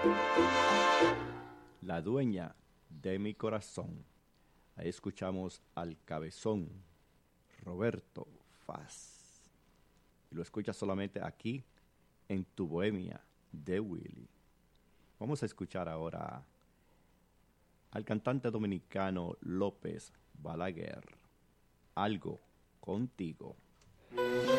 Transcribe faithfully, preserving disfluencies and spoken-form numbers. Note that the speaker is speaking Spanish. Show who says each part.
Speaker 1: La dueña de mi corazón. Ahí escuchamos al cabezón Roberto Faz. Y lo escuchas solamente aquí en Tu Bohemia de Willy. Vamos a escuchar ahora al cantante dominicano López Balaguer. Algo contigo.